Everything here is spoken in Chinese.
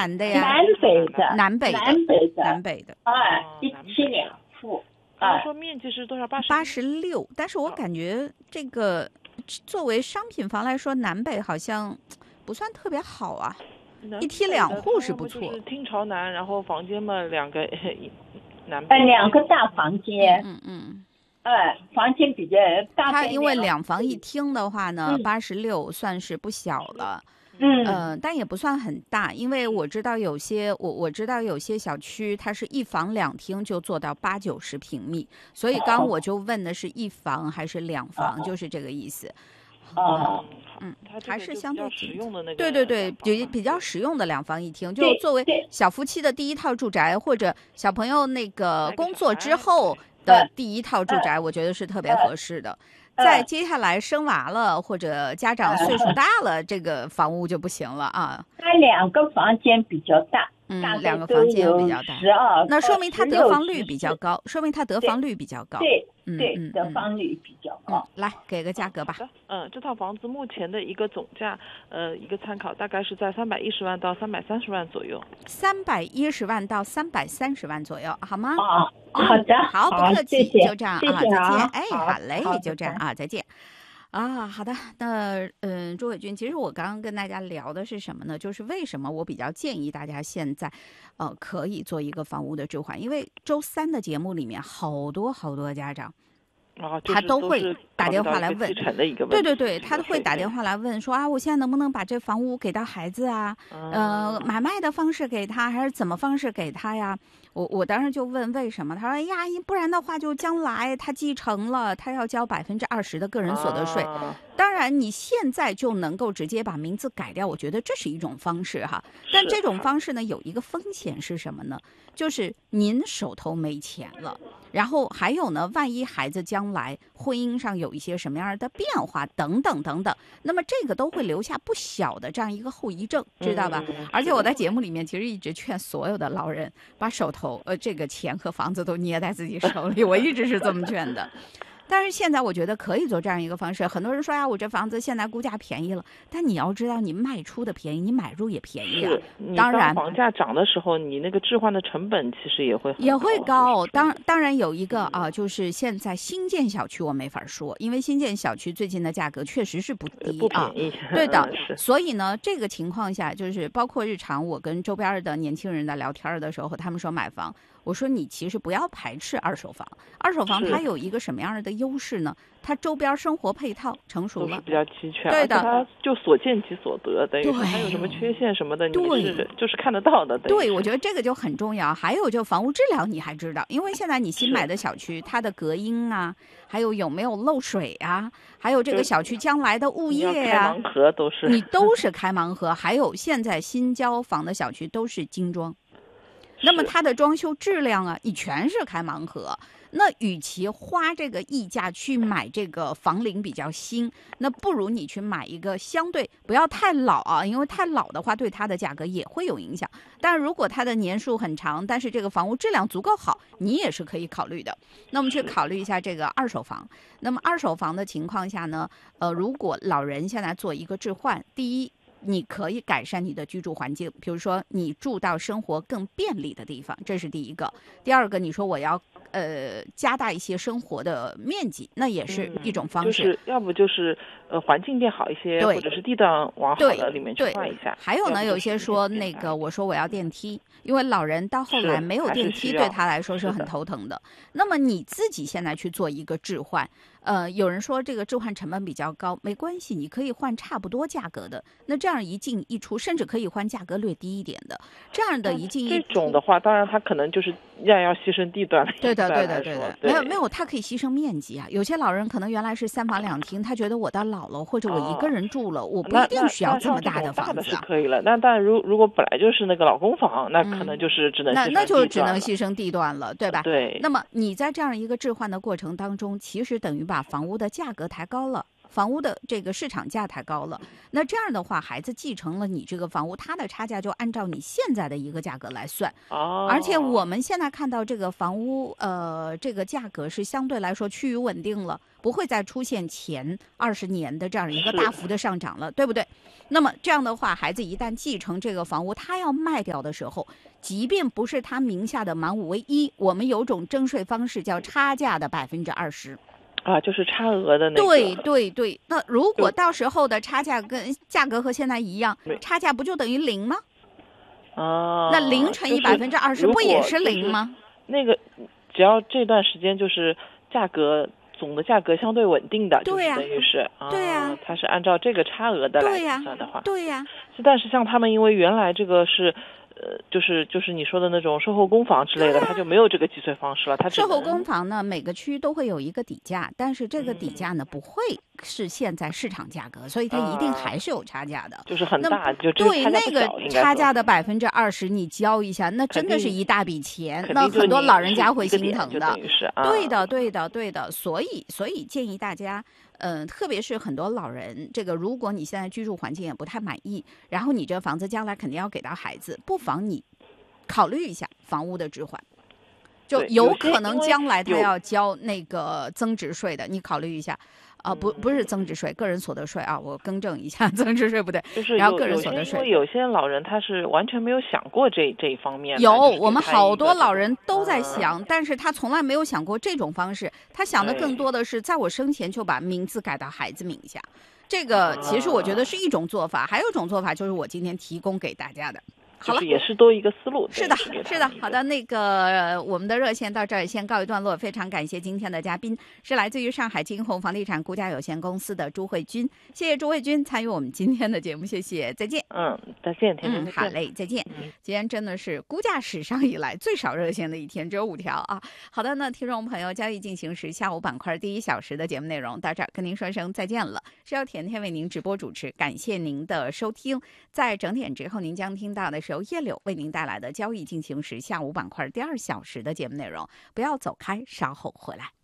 南的呀？ 南北的， 南北的， 南北的， 南北的。 一妻两户。 他说面积是多少 ？86，但是我感觉这个作为商品房来说，南北好像不算特别好啊。一梯两户是不错， 就是厅朝南，然后房间嘛两个南北。 两个大房间。房间比较大。 它因为2房1厅的话呢，86算是不小了。但也不算很大，因为我知道有些我知道有些小区它是1房2厅就做到80-90平米，所以刚我就问的是1房还是2房，就是这个意思。还是相对实用的那个。 对，比较实用的2房1厅，就作为小夫妻的第一套住宅，或者小朋友那个工作之后的第一套住宅，我觉得是特别合适的。再接下来生娃了或者家长岁数大了，这个房屋就不行了啊。 它2个房间比较大 ，2个房间比较大 ，12， 那说明它得房率比较高，说明它得房率比较高。 对，得房率比较高。 来给个价格吧。 这套房子目前的一个总价，一个参考大概是在310万到330万左右。 310万到330万左右，好吗？ 好的， 好，不客气，就这样啊， 再见。好嘞，就这样啊，再见。好的，那朱伟军，其实我刚刚跟大家聊的是什么呢？就是为什么我比较建议大家现在，可以做一个房屋的置换，因为周3的节目里面好多家长。他都会打电话来问，对，他都会打电话来问说我现在能不能把这房屋给到孩子啊？买卖的方式给他还是怎么方式给他呀？我当时就问为什么，他说呀，不然的话就将来他继承了，他要交20%的个人所得税。当然你现在就能够直接把名字改掉，我觉得这是一种方式哈。但这种方式呢，有一个风险是什么呢？就是您手头没钱了。然后还有呢，万一孩子将来婚姻上有一些什么样的变化等等，那么这个都会留下不小的这样一个后遗症，知道吧？而且我在节目里面其实一直劝所有的老人把手头这个钱和房子都捏在自己手里，我一直是这么劝的。但是现在我觉得可以做这样一个方式，很多人说我这房子现在估价便宜了，但你要知道，你卖出的便宜，你买入也便宜啊。当然， 房价涨的时候，你那个置换的成本其实也会高。当然有一个就是现在新建小区我没法说，因为新建小区最近的价格确实是不低不便宜。 对的，所以呢，这个情况下就是包括日常我跟周边的年轻人在聊天的时候，他们说买房。我说你其实不要排斥二手房，二手房它有一个什么样的优势呢？它周边生活配套成熟了， 都是比较齐全， 对的， 它就所见即所得，等于它有什么缺陷什么的，你就是看得到的。 对，我觉得这个就很重要。还有就房屋质量你还知道，因为现在你新买的小区，它的隔音啊，还有没有漏水啊，还有这个小区将来的物业啊， 开盲盒都是你都是开盲盒。还有现在新交房的小区都是精装。那么它的装修质量啊，你全是开盲盒。那与其花这个溢价去买这个房龄比较新，那不如你去买一个相对不要太老啊，因为太老的话对它的价格也会有影响。但如果它的年数很长，但是这个房屋质量足够好，你也是可以考虑的。那我们去考虑一下这个二手房。那么二手房的情况下呢，如果老人现在做一个置换，第一，你可以改善你的居住环境，比如说你住到生活更便利的地方，这是第一个。第二个，你说我要加大一些生活的面积，那也是一种方式。 就是要不就是环境变好一些，或者是地段往好的里面去换一下。 还有呢，有些说那个我说我要电梯，因为老人到后来没有电梯，对他来说是很头疼的。那么你自己现在去做一个置换。有人说这个置换成本比较高，没关系，你可以换差不多价格的。那这样一进一出，甚至可以换价格略低一点的。这样的一进一出， 这种的话，当然他可能就是要牺牲地段了。 对的，没有，他可以牺牲面积啊。有些老人可能原来是3房2厅，他觉得我到老了或者我一个人住了，我不一定需要这么大的房子啊。 是可以了。那但如果本来就是那个老公房，那可能就是只能那就只能牺牲地段了，对吧？ 对。 那么你在这样一个置换的过程当中，其实等于把房屋的价格抬高了， 房屋的这个市场价太高了。那这样的话，孩子继承了你这个房屋，他的差价就按照你现在的一个价格来算。而且我们现在看到这个房屋，这个价格是相对来说趋于稳定了，不会再出现前20年的这样一个大幅的上涨了，对不对？那么这样的话，孩子一旦继承这个房屋，他要卖掉的时候，即便不是他名下的满5为1，我们有种征税方式叫差价的20%。 就是差额的那个。 对对对，那如果到时候的差价跟价格和现在一样，差价不就等于0吗？那0乘以20%不也是0吗？ 那个只要这段时间就是价格总的价格相对稳定的， 对呀， 等于是对呀， 它是按照这个差额的来计算的话， 对呀。 但是像他们因为原来这个是。就是你说的那种售后公房之类的，它就没有这个计税方式了。它售后公房呢，每个区都会有一个底价，但是这个底价呢，不会是现在市场价格，所以它一定还是有差价的。 就是很大，就对那个差价的20%，你交一下，那真的是一大笔钱，那很多老人家会心疼的。对的，对的，对的。所以建议大家。特别是很多老人，这个如果你现在居住环境也不太满意，然后你这房子将来肯定要给到孩子，不妨你考虑一下房屋的置换，就有可能将来他要交那个增值税的，你考虑一下。不是增值税，个人所得税啊，我更正一下，增值税不对，然后个人所得税。 因为有些老人他是完全没有想过这一方面。 有，我们好多老人都在想，但是他从来没有想过这种方式，他想的更多的是在我生前就把名字改到孩子名下。这个其实我觉得是一种做法，还有一种做法就是我今天提供给大家的。好了， 也是多一个思路。 是的，是的。好的，那个我们的热线到这儿先告一段落，非常感谢今天的嘉宾是来自于上海金鸿房地产估价有限公司的朱慧君，谢谢朱慧君参与我们今天的节目，谢谢，再见。 再见，天天。 好嘞，再见。今天真的是估价史上以来最少热线的一天，只有5条啊。好的，那听众朋友，交易进行时下午板块第1小时的节目内容到这儿跟您说声再见了，是由甜甜为您直播主持，感谢您的收听。在整点之后，您将听到的是由叶柳为您带来的交易进行时下午板块第2小时的节目内容，不要走开，稍后回来。